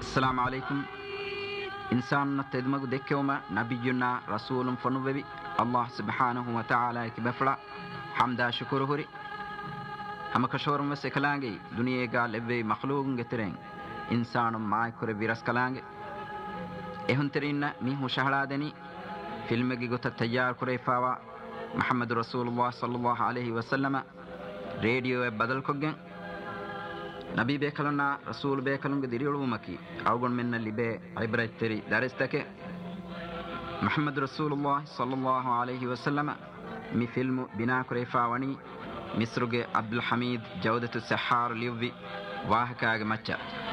السلام عليكم إنسان نتدمج دكوما نبينا رسول فنوبي الله سبحانه وتعالى كبفلا حمدا شكر هري هم كشور مسكلانجي دنيا قال إبي مخلوق جترين إنسان ما يكره بيرس كلانجي إهنترين ميه شهرادني فيلم جوت التجار كريفاوا محمد رسول الله صلى الله عليه وسلم راديو بدل كوجن نبي بيكلنا رسول بيكلنا ديريلو مكي أوغن من اللي بي عبرة تري دارستك محمد رسول الله صلى الله عليه وسلم مي فيلم بنا كريفاواني مصرغ عبد الحميد جودة السحار اليوبي واهكاغ مچا